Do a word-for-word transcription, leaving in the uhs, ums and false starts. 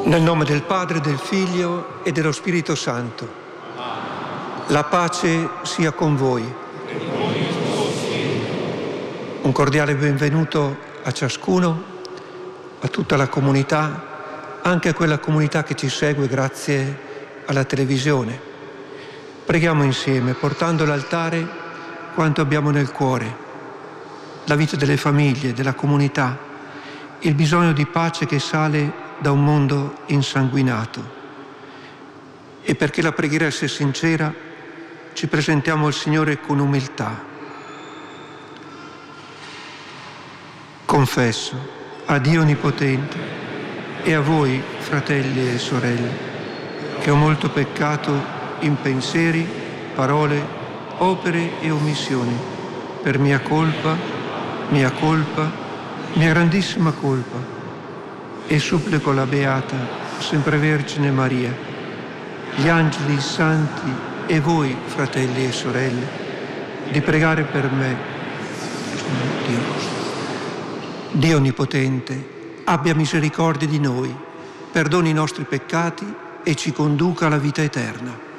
Nel nome del Padre, del Figlio e dello Spirito Santo. La pace sia con voi. Un cordiale benvenuto a ciascuno, a tutta la comunità, anche a quella comunità che ci segue grazie alla televisione. Preghiamo insieme, portando all'altare quanto abbiamo nel cuore, la vita delle famiglie, della comunità, il bisogno di pace che sale da un mondo insanguinato. E perché la preghiera sia sincera, ci presentiamo al Signore con umiltà. Confesso a Dio Onnipotente e a voi, fratelli e sorelle, che ho molto peccato in pensieri, parole, opere e omissioni, per mia colpa, mia colpa, mia grandissima colpa, e supplico la Beata Sempre Vergine Maria, gli angeli, i santi e voi, fratelli e sorelle, di pregare per me. Dio, Dio Onnipotente, abbia misericordia di noi, perdoni i nostri peccati e ci conduca alla vita eterna.